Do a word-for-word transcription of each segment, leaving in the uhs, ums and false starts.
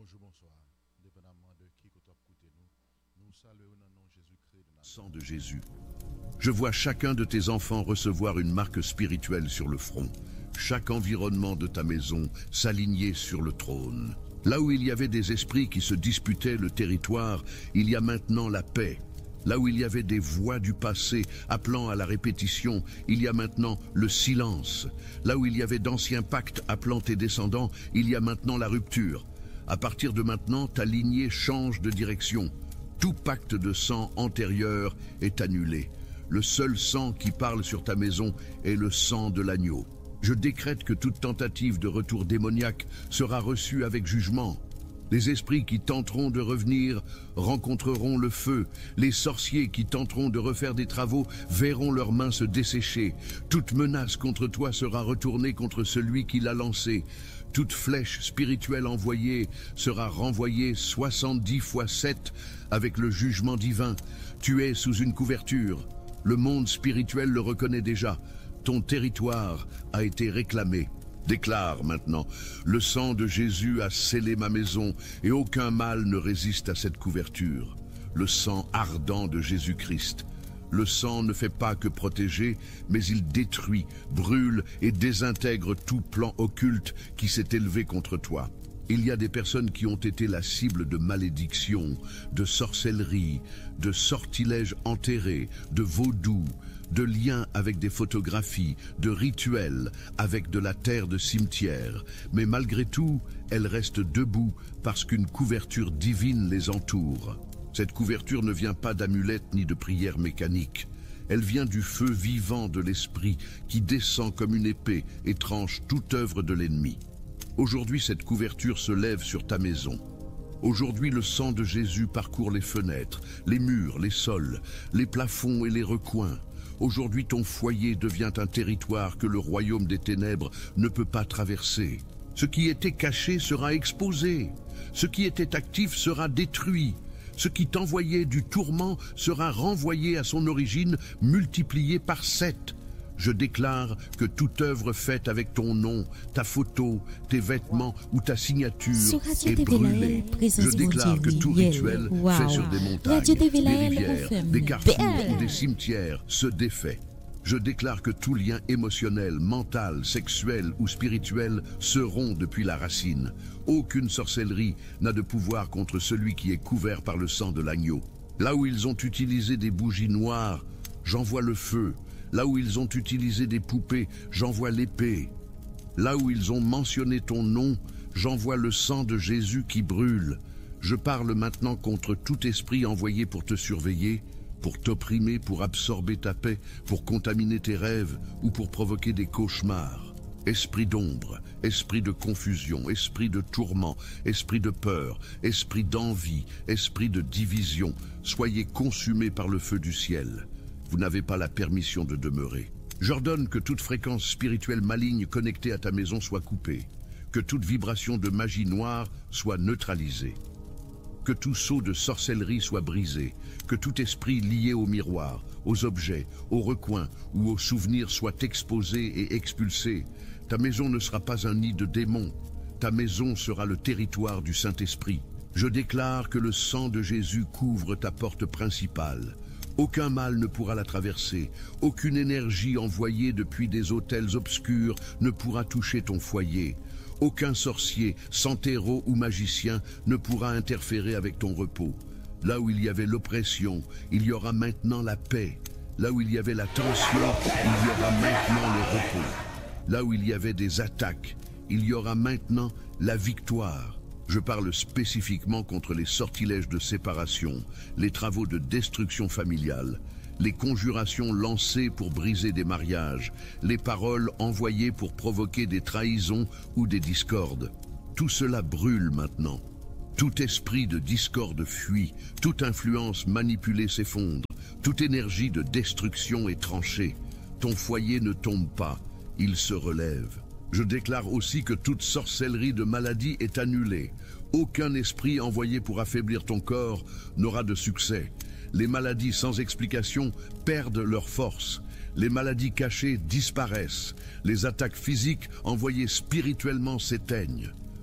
Bonjour, bonsoir. Dépendamment de qui que tu as écouté nous, nous saluons dans le nom de Jésus-Christ. Sang de Jésus. Je vois chacun de tes enfants recevoir une marque spirituelle sur le front. Chaque environnement de ta maison s'aligner sur le trône. Là où il y avait des esprits qui se disputaient le territoire, il y a maintenant la paix. Là où il y avait des voix du passé appelant à la répétition, il y a maintenant le silence. Là où il y avait d'anciens pactes appelant tes descendants, il y a maintenant la rupture. À partir de maintenant, ta lignée change de direction. Tout pacte de sang antérieur est annulé. Le seul sang qui parle sur ta maison est le sang de l'agneau. Je décrète que toute tentative de retour démoniaque sera reçue avec jugement. Les esprits qui tenteront de revenir rencontreront le feu. Les sorciers qui tenteront de refaire des travaux verront leurs mains se dessécher. Toute menace contre toi sera retournée contre celui qui l'a lancée. Toute flèche spirituelle envoyée sera renvoyée soixante-dix fois sept avec le jugement divin. Tu es sous une couverture. Le monde spirituel le reconnaît déjà. Ton territoire a été réclamé. Déclare maintenant, le sang de Jésus a scellé ma maison et aucun mal ne résiste à cette couverture. Le sang ardent de Jésus-Christ. Le sang ne fait pas que protéger, mais il détruit, brûle et désintègre tout plan occulte qui s'est élevé contre toi. Il y a des personnes qui ont été la cible de malédictions, de sorcellerie, de sortilèges enterrés, de vaudou, de liens avec des photographies, de rituels, avec de la terre de cimetière. Mais malgré tout, elles restent debout parce qu'une couverture divine les entoure. Cette couverture ne vient pas d'amulettes ni de prières mécaniques. Elle vient du feu vivant de l'esprit qui descend comme une épée et tranche toute œuvre de l'ennemi. Aujourd'hui, cette couverture se lève sur ta maison. Aujourd'hui, le sang de Jésus parcourt les fenêtres, les murs, les sols, les plafonds et les recoins. Aujourd'hui, ton foyer devient un territoire que le royaume des ténèbres ne peut pas traverser. Ce qui était caché sera exposé. Ce qui était actif sera détruit. Ce qui t'envoyait du tourment sera renvoyé à son origine, multiplié par sept. Je déclare que toute œuvre faite avec ton nom, ta photo, tes vêtements ou ta signature est brûlée. Je déclare que tout rituel fait sur des montagnes, des rivières, des carrefours ou des cimetières se défait. Je déclare que tout lien émotionnel, mental, sexuel ou spirituel se rompt depuis la racine. Aucune sorcellerie n'a de pouvoir contre celui qui est couvert par le sang de l'agneau. Là où ils ont utilisé des bougies noires, j'envoie le feu. Là où ils ont utilisé des poupées, j'envoie l'épée. Là où ils ont mentionné ton nom, j'envoie le sang de Jésus qui brûle. Je parle maintenant contre tout esprit envoyé pour te surveiller, pour t'opprimer, pour absorber ta paix, pour contaminer tes rêves ou pour provoquer des cauchemars. Esprit d'ombre, esprit de confusion, esprit de tourment, esprit de peur, esprit d'envie, esprit de division, soyez consumés par le feu du ciel. Vous n'avez pas la permission de demeurer. J'ordonne que toute fréquence spirituelle maligne connectée à ta maison soit coupée, que toute vibration de magie noire soit neutralisée, que tout sceau de sorcellerie soit brisé, que tout esprit lié au miroir, aux objets, aux recoins ou aux souvenirs soit exposé et expulsé. Ta maison ne sera pas un nid de démons, ta maison sera le territoire du Saint-Esprit. Je déclare que le sang de Jésus couvre ta porte principale. Aucun mal ne pourra la traverser, aucune énergie envoyée depuis des autels obscurs ne pourra toucher ton foyer. Aucun sorcier, santéro ou magicien ne pourra interférer avec ton repos. Là où il y avait l'oppression, il y aura maintenant la paix. Là où il y avait la tension, il y aura maintenant le repos. Là où il y avait des attaques, il y aura maintenant la victoire. Je parle spécifiquement contre les sortilèges de séparation, les travaux de destruction familiale, les conjurations lancées pour briser des mariages, les paroles envoyées pour provoquer des trahisons ou des discordes. Tout cela brûle maintenant. Tout esprit de discorde fuit, toute influence manipulée s'effondre, toute énergie de destruction est tranchée. Ton foyer ne tombe pas, il se relève. Je déclare aussi que toute sorcellerie de maladie est annulée. Aucun esprit envoyé pour affaiblir ton corps n'aura de succès. Les maladies sans explication perdent leur force. Les maladies cachées disparaissent. Les attaques physiques envoyées spirituellement s'éteignent.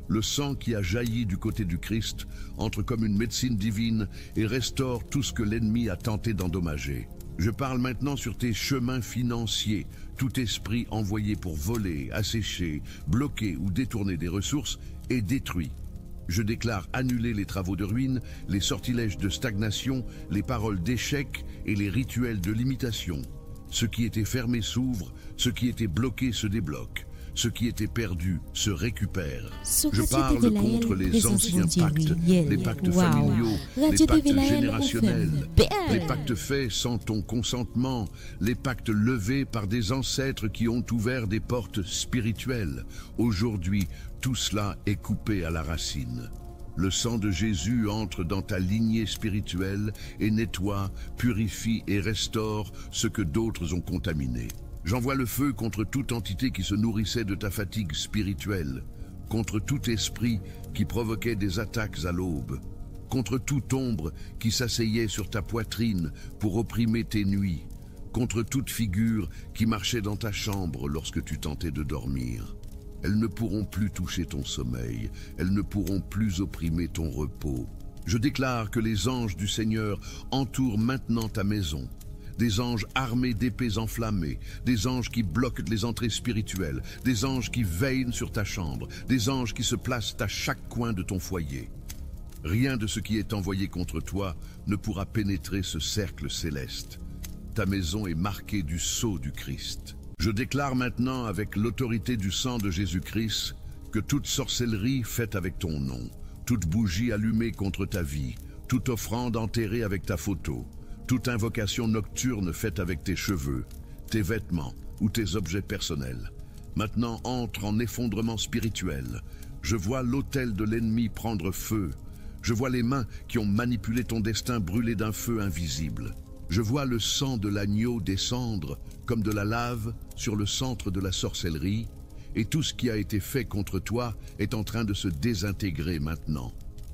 Le sang qui a jailli du côté du Christ entre comme une médecine divine et restaure tout ce que l'ennemi a tenté d'endommager. Je parle maintenant sur tes chemins financiers. Tout esprit envoyé pour voler, assécher, bloquer ou détourner des ressources est détruit. Je déclare annuler les travaux de ruine, les sortilèges de stagnation, les paroles d'échec et les rituels de limitation. Ce qui était fermé s'ouvre, ce qui était bloqué se débloque. Ce qui était perdu se récupère. Je parle contre les anciens pactes, les pactes wow. familiaux, les pactes générationnels, les pactes faits sans ton consentement, les pactes levés par des ancêtres qui ont ouvert des portes spirituelles. Aujourd'hui, tout cela est coupé à la racine. Le sang de Jésus entre dans ta lignée spirituelle et nettoie, purifie et restaure ce que d'autres ont contaminé. J'envoie le feu contre toute entité qui se nourrissait de ta fatigue spirituelle, contre tout esprit qui provoquait des attaques à l'aube, contre toute ombre qui s'asseyait sur ta poitrine pour opprimer tes nuits, contre toute figure qui marchait dans ta chambre lorsque tu tentais de dormir. Elles ne pourront plus toucher ton sommeil, elles ne pourront plus opprimer ton repos. Je déclare que les anges du Seigneur entourent maintenant ta maison. Des anges armés d'épées enflammées, des anges qui bloquent les entrées spirituelles, des anges qui veillent sur ta chambre, des anges qui se placent à chaque coin de ton foyer. Rien de ce qui est envoyé contre toi ne pourra pénétrer ce cercle céleste. Ta maison est marquée du sceau du Christ. Je déclare maintenant avec l'autorité du sang de Jésus-Christ que toute sorcellerie faite avec ton nom, toute bougie allumée contre ta vie, toute offrande enterrée avec ta photo, toute invocation nocturne faite avec tes cheveux, tes vêtements ou tes objets personnels, maintenant entre en effondrement spirituel. Je vois l'autel de l'ennemi prendre feu. Je vois les mains qui ont manipulé ton destin brûler d'un feu invisible. Je vois le sang de l'agneau descendre comme de la lave sur le centre de la sorcellerie, et tout ce qui a été fait contre toi est en train de se désintégrer maintenant.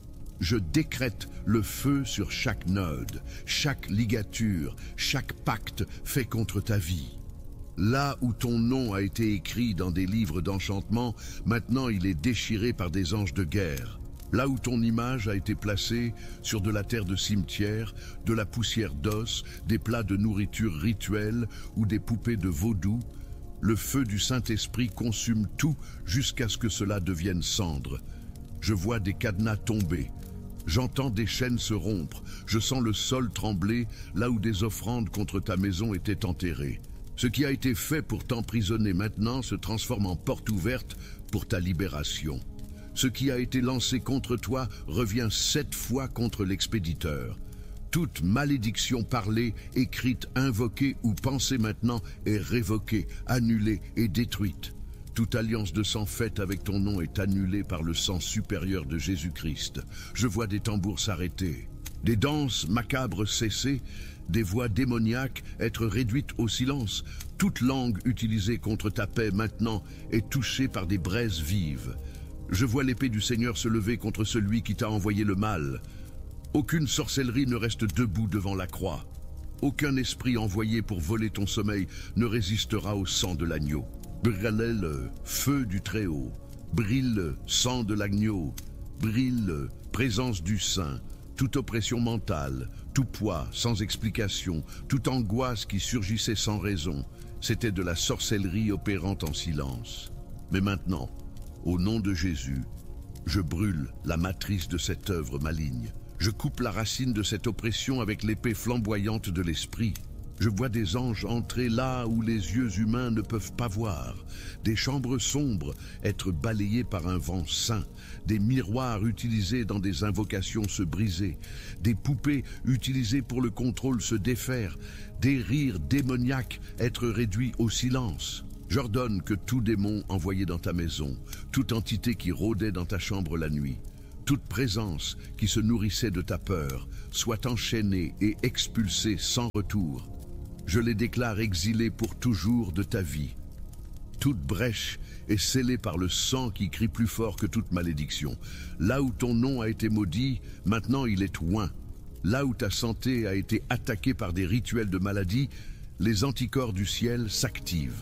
Je décrète le feu sur chaque node, chaque ligature, chaque pacte fait contre ta vie. Là où ton nom a été écrit dans des livres d'enchantement, maintenant il est déchiré par des anges de guerre. Là où ton image a été placée sur de la terre de cimetière, de la poussière d'os, des plats de nourriture rituelle ou des poupées de vaudou, le feu du Saint-Esprit consume tout jusqu'à ce que cela devienne cendre. Je vois des cadenas tomber. J'entends des chaînes se rompre, je sens le sol trembler là où des offrandes contre ta maison étaient enterrées. Ce qui a été fait pour t'emprisonner maintenant se transforme en porte ouverte pour ta libération. Ce qui a été lancé contre toi revient sept fois contre l'expéditeur. Toute malédiction parlée, écrite, invoquée ou pensée maintenant est révoquée, annulée et détruite. Toute alliance de sang faite avec ton nom est annulée par le sang supérieur de Jésus-Christ. Je vois des tambours s'arrêter, des danses macabres cesser, des voix démoniaques être réduites au silence. Toute langue utilisée contre ta paix maintenant est touchée par des braises vives. Je vois l'épée du Seigneur se lever contre celui qui t'a envoyé le mal. Aucune sorcellerie ne reste debout devant la croix. Aucun esprit envoyé pour voler ton sommeil ne résistera au sang de l'agneau. Brûle le feu du Très-Haut, brille le sang de l'agneau, brille le présence du Saint, toute oppression mentale, tout poids sans explication, toute angoisse qui surgissait sans raison, c'était de la sorcellerie opérant en silence. Mais maintenant, au nom de Jésus, je brûle la matrice de cette œuvre maligne. Je coupe la racine de cette oppression avec l'épée flamboyante de l'esprit. Je vois des anges entrer là où les yeux humains ne peuvent pas voir, des chambres sombres être balayées par un vent saint, des miroirs utilisés dans des invocations se briser, des poupées utilisées pour le contrôle se défaire, des rires démoniaques être réduits au silence. J'ordonne que tout démon envoyé dans ta maison, toute entité qui rôdait dans ta chambre la nuit, toute présence qui se nourrissait de ta peur, soit enchaînée et expulsée sans retour. Je les déclare exilés pour toujours de ta vie. Toute brèche est scellée par le sang qui crie plus fort que toute malédiction. Là où ton nom a été maudit, maintenant il est oint. Là où ta santé a été attaquée par des rituels de maladie, les anticorps du ciel s'activent.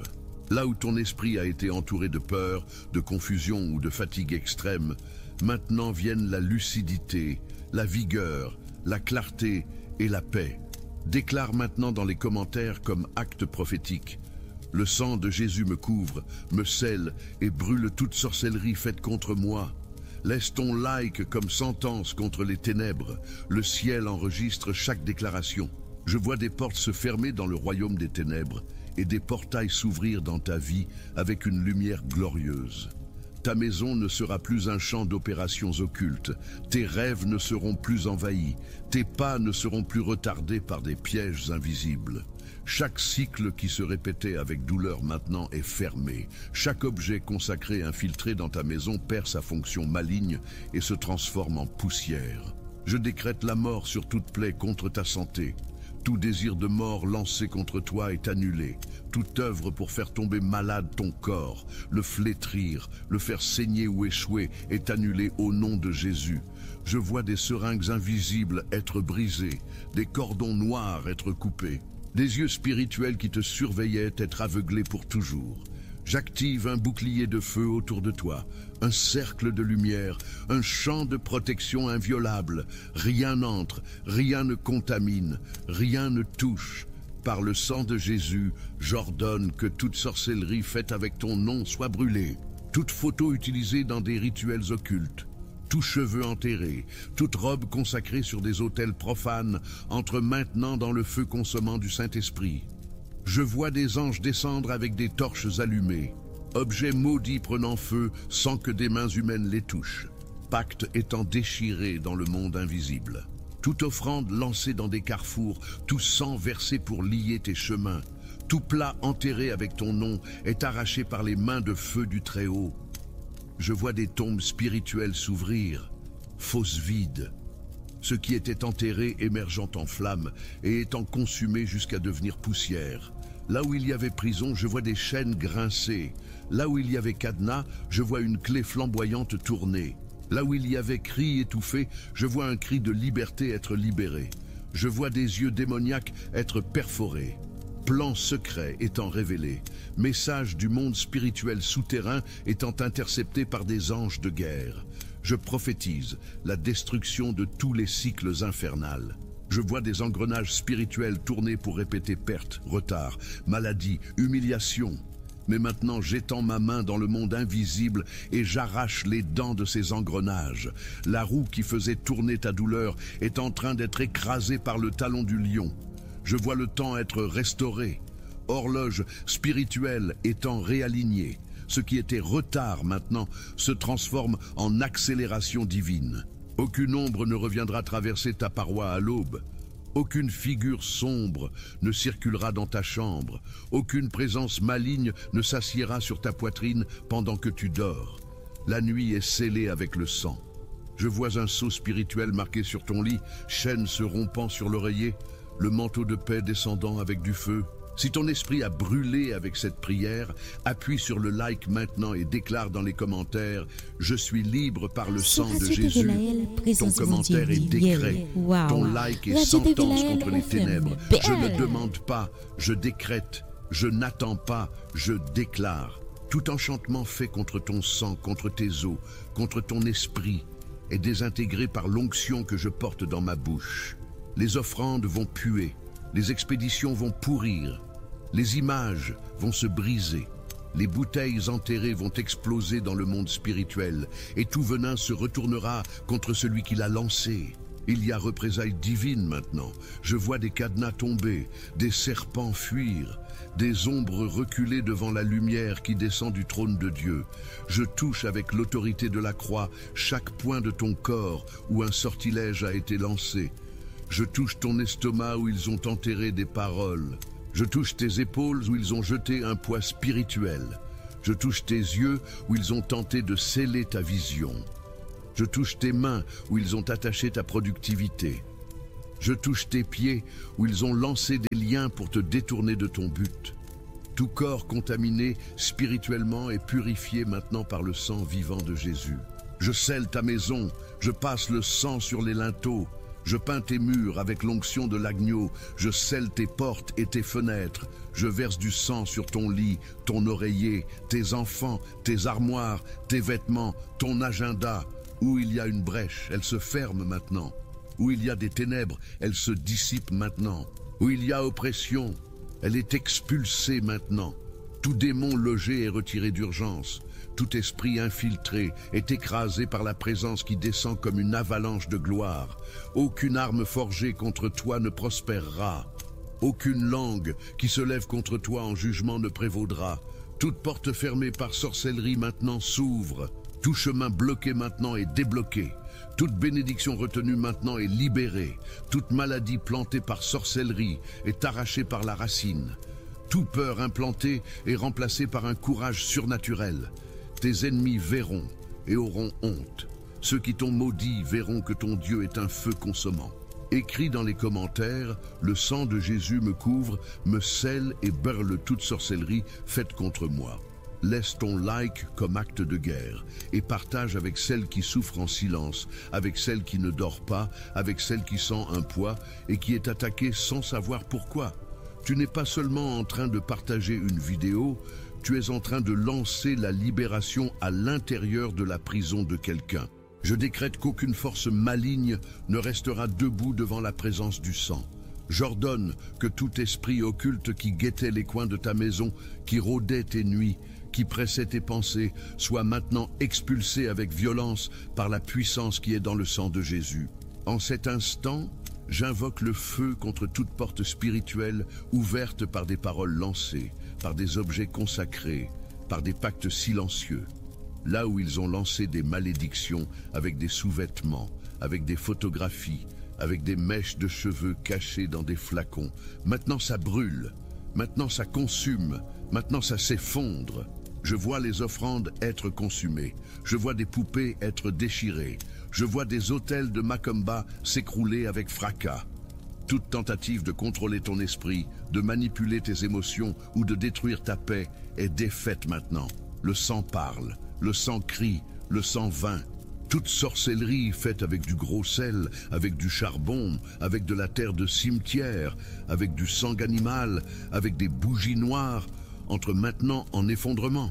Là où ton esprit a été entouré de peur, de confusion ou de fatigue extrême, maintenant viennent la lucidité, la vigueur, la clarté et la paix. Déclare maintenant dans les commentaires comme acte prophétique: le sang de Jésus me couvre, me scelle et brûle toute sorcellerie faite contre moi. Laisse ton like comme sentence contre les ténèbres. Le ciel enregistre chaque déclaration. Je vois des portes se fermer dans le royaume des ténèbres et des portails s'ouvrir dans ta vie avec une lumière glorieuse. Ta maison ne sera plus un champ d'opérations occultes. Tes rêves ne seront plus envahis. Tes pas ne seront plus retardés par des pièges invisibles. Chaque cycle qui se répétait avec douleur maintenant est fermé. Chaque objet consacré infiltré dans ta maison perd sa fonction maligne et se transforme en poussière. Je décrète la mort sur toute plaie contre ta santé. Tout désir de mort lancé contre toi est annulé. Toute œuvre pour faire tomber malade ton corps, le flétrir, le faire saigner ou échouer est annulée au nom de Jésus. Je vois des seringues invisibles être brisées, des cordons noirs être coupés, des yeux spirituels qui te surveillaient être aveuglés pour toujours. J'active un bouclier de feu autour de toi, un cercle de lumière, un champ de protection inviolable. Rien n'entre, rien ne contamine, rien ne touche. Par le sang de Jésus, j'ordonne que toute sorcellerie faite avec ton nom soit brûlée. Toute photo utilisée dans des rituels occultes, tout cheveu enterré, toute robe consacrée sur des autels profanes entre maintenant dans le feu consommant du Saint-Esprit. Je vois des anges descendre avec des torches allumées, objets maudits prenant feu sans que des mains humaines les touchent, pacte étant déchiré dans le monde invisible. Toute offrande lancée dans des carrefours, tout sang versé pour lier tes chemins, tout plat enterré avec ton nom est arraché par les mains de feu du Très-Haut. Je vois des tombes spirituelles s'ouvrir, fosses vides, ce qui était enterré émergeant en flammes et étant consumé jusqu'à devenir poussière. Là où il y avait prison, je vois des chaînes grincer. Là où il y avait cadenas, je vois une clé flamboyante tourner. Là où il y avait cri étouffé, je vois un cri de liberté être libéré. Je vois des yeux démoniaques être perforés. Plans secrets étant révélés. Messages du monde spirituel souterrain étant interceptés par des anges de guerre. Je prophétise la destruction de tous les cycles infernals. Je vois des engrenages spirituels tourner pour répéter perte, retard, maladie, humiliation. Mais maintenant j'étends ma main dans le monde invisible et j'arrache les dents de ces engrenages. La roue qui faisait tourner ta douleur est en train d'être écrasée par le talon du lion. Je vois le temps être restauré, horloge spirituelle étant réalignée. Ce qui était retard maintenant se transforme en accélération divine. Aucune ombre ne reviendra traverser ta paroi à l'aube. Aucune figure sombre ne circulera dans ta chambre. Aucune présence maligne ne s'assiera sur ta poitrine pendant que tu dors. La nuit est scellée avec le sang. Je vois un sceau spirituel marqué sur ton lit, chaîne se rompant sur l'oreiller, le manteau de paix descendant avec du feu. Si ton esprit a brûlé avec cette prière, appuie sur le like maintenant et déclare dans les commentaires « Je suis libre par le sang de Jésus ». Ton commentaire est décret. Ton like est sentence contre les ténèbres. Je ne demande pas, je décrète. Je n'attends pas, je déclare. Tout enchantement fait contre ton sang, contre tes os, contre ton esprit, est désintégré par l'onction que je porte dans ma bouche. Les offrandes vont puer. Les expéditions vont pourrir, les images vont se briser, les bouteilles enterrées vont exploser dans le monde spirituel et tout venin se retournera contre celui qui l'a lancé. Il y a représailles divines maintenant. Je vois des cadenas tomber, des serpents fuir, des ombres reculer devant la lumière qui descend du trône de Dieu. Je touche avec l'autorité de la croix chaque point de ton corps où un sortilège a été lancé. Je touche ton estomac où ils ont enterré des paroles. Je touche tes épaules où ils ont jeté un poids spirituel. Je touche tes yeux où ils ont tenté de sceller ta vision. Je touche tes mains où ils ont attaché ta productivité. Je touche tes pieds où ils ont lancé des liens pour te détourner de ton but. Tout corps contaminé spirituellement est purifié maintenant par le sang vivant de Jésus. Je scelle ta maison, je passe le sang sur les linteaux. Je peins tes murs avec l'onction de l'agneau, je scelle tes portes et tes fenêtres, je verse du sang sur ton lit, ton oreiller, tes enfants, tes armoires, tes vêtements, ton agenda. Où il y a une brèche, elle se ferme maintenant. Où il y a des ténèbres, elle se dissipe maintenant. Où il y a oppression, elle est expulsée maintenant. Tout démon logé est retiré d'urgence. Tout esprit infiltré est écrasé par la présence qui descend comme une avalanche de gloire. Aucune arme forgée contre toi ne prospérera. Aucune langue qui se lève contre toi en jugement ne prévaudra. Toute porte fermée par sorcellerie maintenant s'ouvre. Tout chemin bloqué maintenant est débloqué. Toute bénédiction retenue maintenant est libérée. Toute maladie plantée par sorcellerie est arrachée par la racine. Toute peur implantée est remplacée par un courage surnaturel. Tes ennemis verront et auront honte. Ceux qui t'ont maudit verront que ton Dieu est un feu consommant. Écris dans les commentaires, le sang de Jésus me couvre, me scelle et burle toute sorcellerie faite contre moi. Laisse ton like comme acte de guerre et partage avec celle qui souffre en silence, avec celle qui ne dort pas, avec celle qui sent un poids et qui est attaquée sans savoir pourquoi. Tu n'es pas seulement en train de partager une vidéo, tu es en train de lancer la libération à l'intérieur de la prison de quelqu'un. Je décrète qu'aucune force maligne ne restera debout devant la présence du sang. J'ordonne que tout esprit occulte qui guettait les coins de ta maison, qui rôdait tes nuits, qui pressait tes pensées, soit maintenant expulsé avec violence par la puissance qui est dans le sang de Jésus. En cet instant, j'invoque le feu contre toute porte spirituelle ouverte par des paroles lancées, par des objets consacrés, par des pactes silencieux. Là où ils ont lancé des malédictions avec des sous-vêtements, avec des photographies, avec des mèches de cheveux cachées dans des flacons, maintenant ça brûle, maintenant ça consume, maintenant ça s'effondre. Je vois les offrandes être consumées, je vois des poupées être déchirées, je vois des autels de Macumba s'écrouler avec fracas. Toute tentative de contrôler ton esprit, de manipuler tes émotions ou de détruire ta paix est défaite maintenant. Le sang parle, le sang crie, le sang vint. Toute sorcellerie faite avec du gros sel, avec du charbon, avec de la terre de cimetière, avec du sang animal, avec des bougies noires, entre maintenant en effondrement.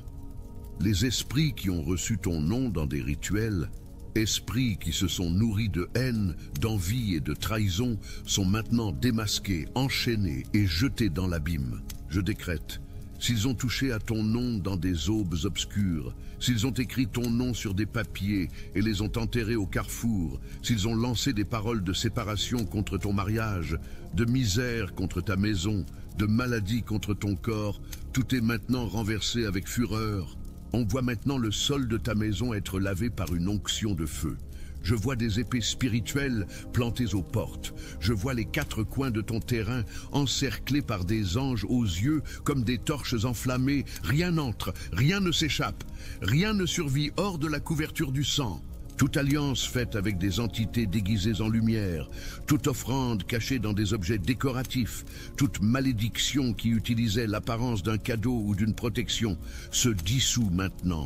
Les esprits qui ont reçu ton nom dans des rituels, esprits qui se sont nourris de haine, d'envie et de trahison, sont maintenant démasqués, enchaînés et jetés dans l'abîme. Je décrète, s'ils ont touché à ton nom dans des aubes obscures, s'ils ont écrit ton nom sur des papiers et les ont enterrés au carrefour, s'ils ont lancé des paroles de séparation contre ton mariage, de misère contre ta maison, de maladie contre ton corps, tout est maintenant renversé avec fureur. On voit maintenant le sol de ta maison être lavé par une onction de feu. Je vois des épées spirituelles plantées aux portes. Je vois les quatre coins de ton terrain encerclés par des anges aux yeux comme des torches enflammées. Rien n'entre, rien ne s'échappe, rien ne survit hors de la couverture du sang. Toute alliance faite avec des entités déguisées en lumière, toute offrande cachée dans des objets décoratifs, toute malédiction qui utilisait l'apparence d'un cadeau ou d'une protection, se dissout maintenant.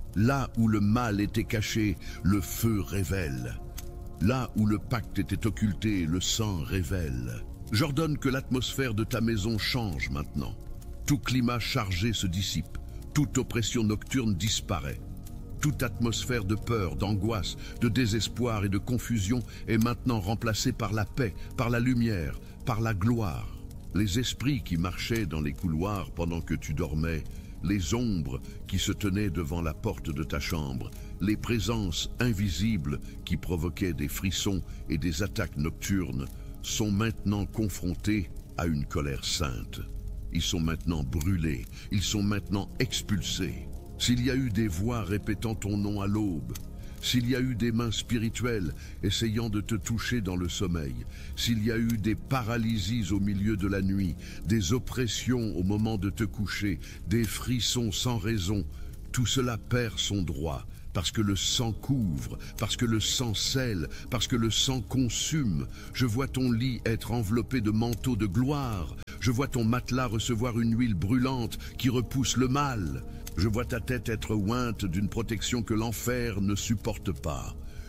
Là où le mal était caché, le feu révèle. Là où le pacte était occulté, le sang révèle. J'ordonne que l'atmosphère de ta maison change maintenant. Tout climat chargé se dissipe. Toute oppression nocturne disparaît. Toute atmosphère de peur, d'angoisse, de désespoir et de confusion est maintenant remplacée par la paix, par la lumière, par la gloire. Les esprits qui marchaient dans les couloirs pendant que tu dormais, les ombres qui se tenaient devant la porte de ta chambre, les présences invisibles qui provoquaient des frissons et des attaques nocturnes, sont maintenant confrontés à une colère sainte. Ils sont maintenant brûlés, ils sont maintenant expulsés. S'il y a eu des voix répétant ton nom à l'aube, s'il y a eu des mains spirituelles essayant de te toucher dans le sommeil, s'il y a eu des paralysies au milieu de la nuit, des oppressions au moment de te coucher, des frissons sans raison, tout cela perd son droit, parce que le sang couvre, parce que le sang scelle, parce que le sang consume. Je vois ton lit être enveloppé de manteaux de gloire, je vois ton matelas recevoir une huile brûlante qui repousse le mal. Je vois ta tête être ointe d'une protection que l'enfer ne supporte pas.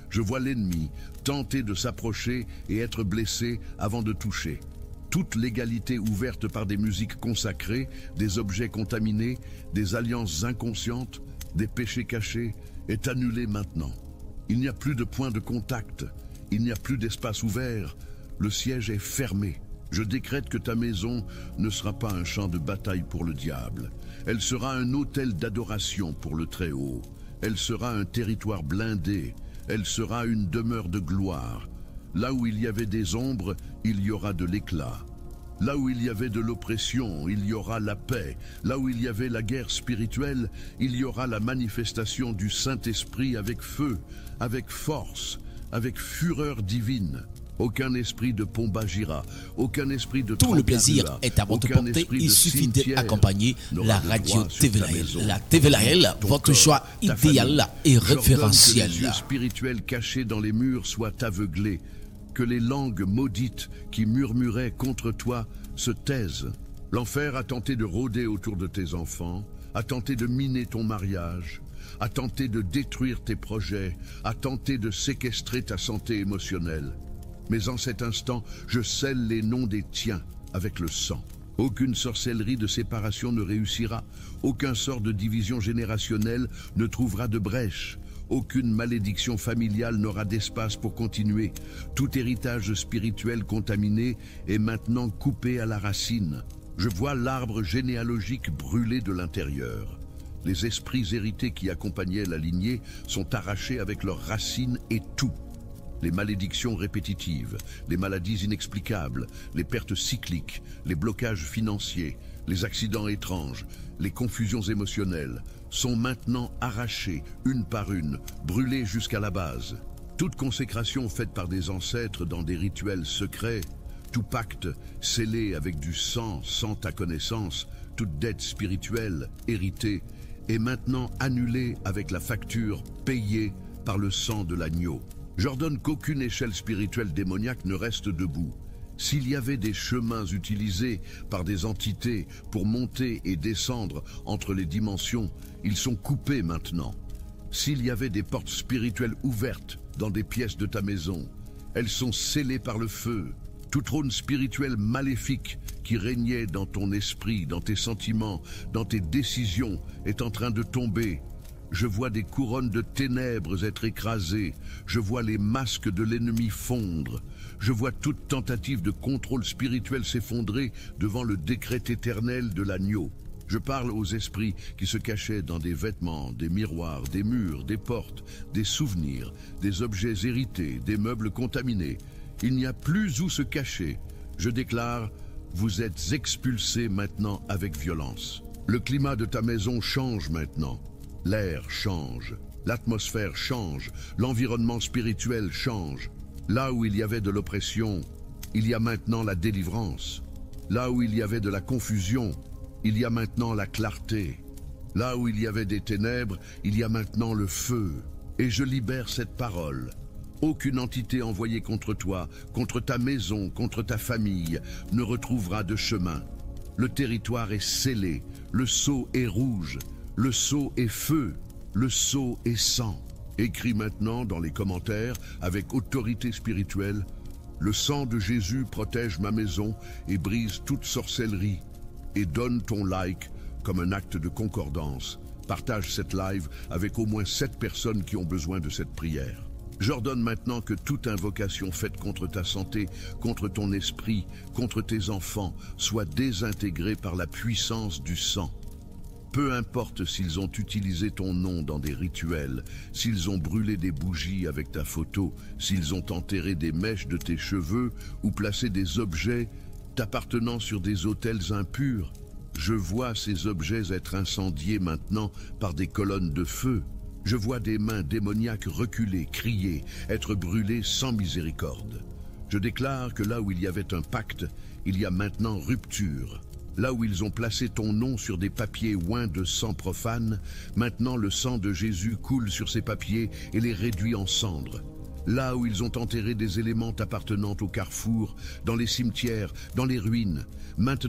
Je vois l'ennemi tenter de s'approcher et être blessé avant de toucher. Toute l'égalité ouverte par des musiques consacrées, des objets contaminés, des alliances inconscientes, des péchés cachés, est annulée maintenant. Il n'y a plus de point de contact, il n'y a plus d'espace ouvert, le siège est fermé. Je décrète que ta maison ne sera pas un champ de bataille pour le diable. Elle sera un autel d'adoration pour le Très-Haut. Elle sera un territoire blindé. Elle sera une demeure de gloire. Là où il y avait des ombres, il y aura de l'éclat. Là où il y avait de l'oppression, il y aura la paix. Là où il y avait la guerre spirituelle, il y aura la manifestation du Saint-Esprit avec feu, avec force, avec fureur divine. Aucun esprit de Pombagira, aucun esprit de Tout le plaisir est à votre portée. Il suffit d'accompagner la radio T V Lahel. La T V Lahel, votre choix idéal et référentiel. Que les yeux spirituels cachés dans les murs soient aveuglés. Que les langues maudites qui murmuraient contre toi se taisent. L'enfer a tenté de rôder autour de tes enfants, a tenté de miner ton mariage, a tenté de détruire tes projets, a tenté de séquestrer ta santé émotionnelle. Mais en cet instant, je scelle les noms des tiens avec le sang. Aucune sorcellerie de séparation ne réussira. Aucun sort de division générationnelle ne trouvera de brèche. Aucune malédiction familiale n'aura d'espace pour continuer. Tout héritage spirituel contaminé est maintenant coupé à la racine. Je vois l'arbre généalogique brûler de l'intérieur. Les esprits hérités qui accompagnaient la lignée sont arrachés avec leurs racines et tout. Les malédictions répétitives, les maladies inexplicables, les pertes cycliques, les blocages financiers, les accidents étranges, les confusions émotionnelles sont maintenant arrachés une par une, brûlés jusqu'à la base. Toute consécration faite par des ancêtres dans des rituels secrets, tout pacte scellé avec du sang sans ta connaissance, toute dette spirituelle héritée est maintenant annulée avec la facture payée par le sang de l'agneau. J'ordonne qu'aucune échelle spirituelle démoniaque ne reste debout. S'il y avait des chemins utilisés par des entités pour monter et descendre entre les dimensions, ils sont coupés maintenant. S'il y avait des portes spirituelles ouvertes dans des pièces de ta maison, elles sont scellées par le feu. Tout trône spirituel maléfique qui régnait dans ton esprit, dans tes sentiments, dans tes décisions est en train de tomber. Je vois des couronnes de ténèbres être écrasées. Je vois les masques de l'ennemi fondre. Je vois toute tentative de contrôle spirituel s'effondrer devant le décret éternel de l'agneau. Je parle aux esprits qui se cachaient dans des vêtements, des miroirs, des murs, des portes, des souvenirs, des objets hérités, des meubles contaminés. Il n'y a plus où se cacher. Je déclare, vous êtes expulsés maintenant avec violence. Le climat de ta maison change maintenant. L'air change, l'atmosphère change, l'environnement spirituel change. Là où il y avait de l'oppression, il y a maintenant la délivrance. Là où il y avait de la confusion, il y a maintenant la clarté. Là où il y avait des ténèbres, il y a maintenant le feu. Et je libère cette parole. Aucune entité envoyée contre toi, contre ta maison, contre ta famille, ne retrouvera de chemin. Le territoire est scellé, le sceau est rouge. Le sceau est feu, le sceau est sang. Écris maintenant dans les commentaires, avec autorité spirituelle, le sang de Jésus protège ma maison et brise toute sorcellerie. Et donne ton like comme un acte de concordance. Partage cette live avec au moins sept personnes qui ont besoin de cette prière. J'ordonne maintenant que toute invocation faite contre ta santé, contre ton esprit, contre tes enfants, soit désintégrée par la puissance du sang. Peu importe s'ils ont utilisé ton nom dans des rituels, s'ils ont brûlé des bougies avec ta photo, s'ils ont enterré des mèches de tes cheveux ou placé des objets t'appartenant sur des autels impurs, je vois ces objets être incendiés maintenant par des colonnes de feu. Je vois des mains démoniaques reculer, crier, être brûlées sans miséricorde. Je déclare que là où il y avait un pacte, il y a maintenant rupture. Là où ils ont placé ton nom sur des papiers oints de sang profane, maintenant le sang de Jésus coule sur ces papiers et les réduit en cendres. Là où ils ont enterré des éléments appartenant au carrefour, dans les cimetières, dans les ruines, maintenant